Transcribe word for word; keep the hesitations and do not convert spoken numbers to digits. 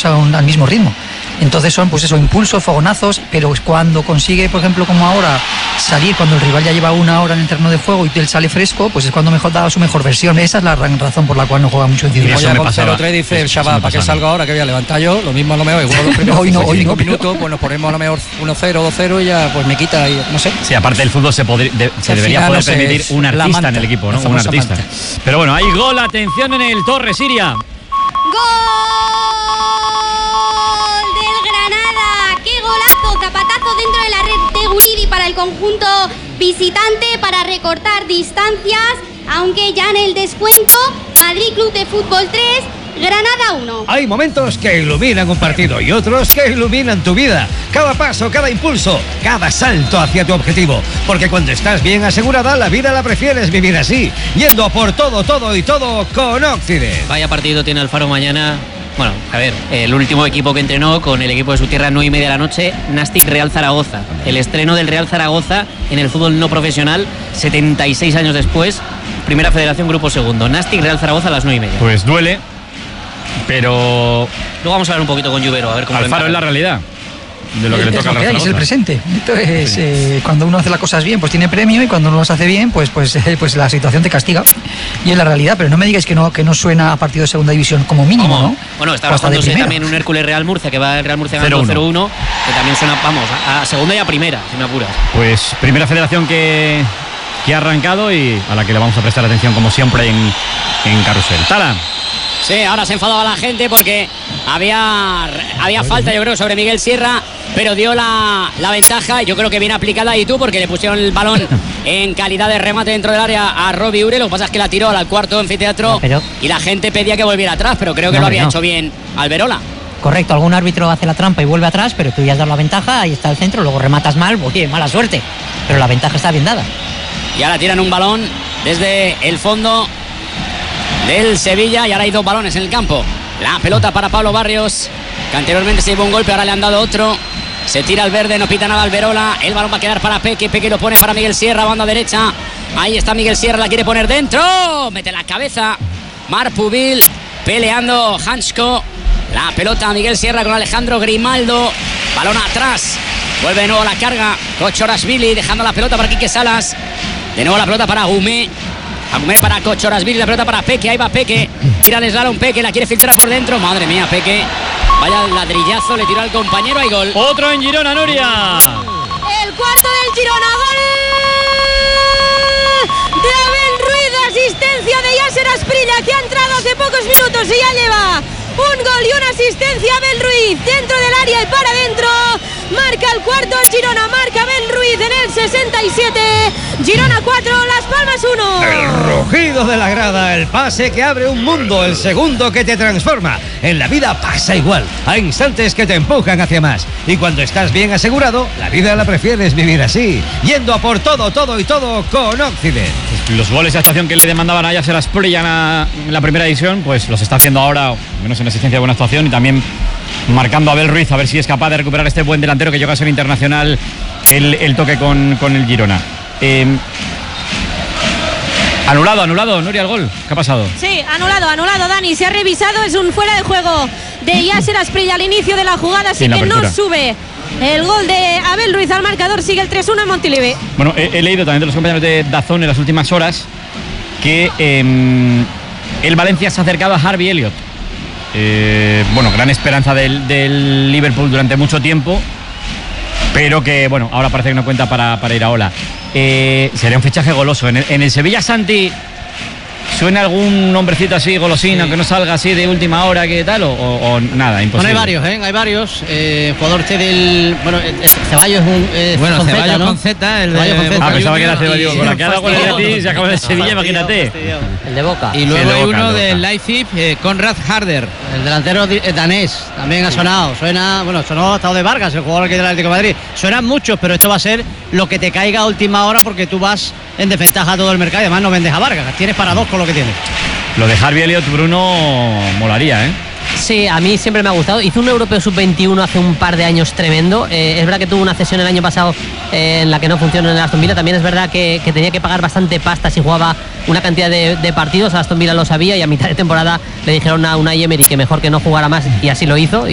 todos a un, al mismo ritmo. Entonces son, pues eso, impulsos, fogonazos, pero cuando consigue, por ejemplo, como ahora, salir cuando el rival ya lleva una hora en el terreno de juego y él sale fresco, pues es cuando mejor da su mejor versión. Esa es la razón por la cual no juega mucho en Círculo. Voy a con cero tres, dice el chaval, para que salga ahora, que voy a levantar yo, lo mismo a lo mejor, igual los primeros hoy no, hoy no, minutos, pues nos ponemos a lo mejor uno cero, dos cero y ya pues me quita, y, no sé. Sí, aparte del fútbol se, podri, de, se debería poder no sé, permitir un artista manta, en el equipo, ¿no? Un artista. Manta. Pero bueno, hay gol, atención en el Torre Siria. ¡Gol del Granada! ¡Qué golazo! Zapatazo dentro de la red de Guridi para el conjunto visitante para recortar distancias, aunque ya en el descuento, Madrid Club de Fútbol tres, Granada uno. Hay momentos que iluminan un partido y otros que iluminan tu vida. Cada paso, cada impulso, cada salto hacia tu objetivo. Porque cuando estás bien asegurada, la vida la prefieres vivir así, yendo por todo, todo y todo con Occident. Vaya partido tiene Alfaro mañana. Bueno, a ver, el último equipo que entrenó con el equipo de su tierra, nueve y media de la noche, Nastic Real Zaragoza. El estreno del Real Zaragoza en el fútbol no profesional, setenta y seis años después, Primera Federación, Grupo Segundo. Nastic Real Zaragoza a las nueve y media. Pues duele, pero... Luego vamos a hablar un poquito con Lluvero, a ver cómo... Alfaro es la realidad de lo que es, le toca es al Real Es el presente. Entonces, sí. eh, cuando uno hace las cosas bien, pues tiene premio, y cuando uno las hace bien, pues, pues, eh, pues la situación te castiga. Y es la realidad, pero no me digáis que no, que no suena a partido de segunda división como mínimo, ¿Cómo? ¿no? Bueno, está bajándose también un Hércules Real Murcia, que va el Real Murcia ganando cero uno, que también suena, vamos, a, a segunda y a primera, si me apuras. Pues Primera Federación que, que ha arrancado y a la que le vamos a prestar atención como siempre en, en Carrusel. Tala. Sí, ahora se enfadaba la gente porque había, había falta, yo creo, sobre Miguel Sierra, pero dio la, la ventaja, yo creo que bien aplicada, y tú, porque le pusieron el balón en calidad de remate dentro del área a Robbie Ure. Lo que pasa es que la tiró al cuarto anfiteatro, no, pero... y la gente pedía que volviera atrás, pero creo que no, lo había no. hecho bien Alberola. Correcto, algún árbitro hace la trampa y vuelve atrás, pero tú ya has dado la ventaja, ahí está el centro, luego rematas mal, oye, mala suerte, pero la ventaja está bien dada. Y ahora tiran un balón desde el fondo del Sevilla, y ahora hay dos balones en el campo. La pelota para Pablo Barrios, que anteriormente se llevó un golpe, ahora le han dado otro. Se tira al verde, no pita nada Alberola. El balón va a quedar para Peque, Peque lo pone para Miguel Sierra, banda derecha. Ahí está Miguel Sierra, la quiere poner dentro, mete la cabeza Marc Pubil, peleando Hansko. La pelota a Miguel Sierra con Alejandro Grimaldo, balón atrás, vuelve de nuevo la carga Kochorashvili, dejando la pelota para Quique Salas. De nuevo la pelota para Gumé. Agumé para Kochorashvili, la pelota para Peque, ahí va Peque, tira el slalom Peque, la quiere filtrar por dentro, madre mía Peque, vaya ladrillazo, le tiró al compañero, hay gol. Otro en Girona, Nuria. El cuarto del Girona, gol de Abel Ruiz, asistencia de Yasser Asprilla, que ha entrado hace pocos minutos y ya lleva un gol y una asistencia. Abel Ruiz dentro del área y para adentro, marca el cuarto el Girona, marca Abel Ruiz en el sesenta y siete. Girona cuatro, Las Palmas uno. El rugido de la grada, el pase que abre un mundo, el segundo que te transforma. En la vida pasa igual, hay instantes que te empujan hacia más, y cuando estás bien asegurado, la vida la prefieres vivir así, yendo a por todo, todo y todo con Occident. Los goles de actuación que le demandaban a Yasser Asprilla en la, en la primera división, pues los está haciendo ahora, menos en existencia de buena actuación, y también marcando a Abel Ruiz, a ver si es capaz de recuperar este buen delantero que llega a ser internacional, el, el toque con, con el Girona. Eh, anulado, anulado, Nuria, el gol. ¿Qué ha pasado? Sí, anulado, anulado, Dani. Se ha revisado, es un fuera de juego de Yasser Asprilla al inicio de la jugada, así que no sube el gol de Abel Ruiz al marcador. Sigue el tres uno en Montilivi. Bueno, he, he leído también de los compañeros de Dazón en las últimas horas que eh, el Valencia se ha acercado a Harvey Elliott. Eh, bueno, gran esperanza del, del Liverpool durante mucho tiempo, pero que, bueno, ahora parece que no cuenta para, para ir a Ola. Eh, sería un fichaje goloso. En el, en el Sevilla, Santi, ¿suena algún nombrecito así, golosín, sí, aunque no salga así de última hora, que tal? O, o, o nada, imposible. Bueno, hay varios, ¿eh? Hay varios. Eh, jugador este del... Bueno, Ceballos es un... Eh, bueno, con Ceballos Z, ¿no? con Z, el de... Ceballos con Z. Ah, pensaba que era Ceballos. Con la que ha dado con el Betis, se acaba de Sevilla, imagínate. El de Boca. Y luego sí, hay Boca, uno de del Leipzig, eh, Konrad Harder. El delantero danés también ha sonado. Suena, bueno, sonó hasta de Vargas, el jugador que del Atlético de Madrid. Suenan muchos, pero esto va a ser lo que te caiga a última hora, porque tú vas en desventaja a todo el mercado y además no vendes a Vargas. Tienes para dos con lo que tienes. Lo de Harvey Elliott, Bruno, molaría, ¿eh? Sí, a mí siempre me ha gustado. Hizo un europeo sub veintiuno hace un par de años tremendo. Eh, es verdad que tuvo una cesión el año pasado eh, en la que no funcionó en el Aston Villa. También es verdad que, que tenía que pagar bastante pasta si jugaba una cantidad de, de partidos. Aston Villa lo sabía y a mitad de temporada le dijeron a Unai Emery que mejor que no jugara más, y así lo hizo.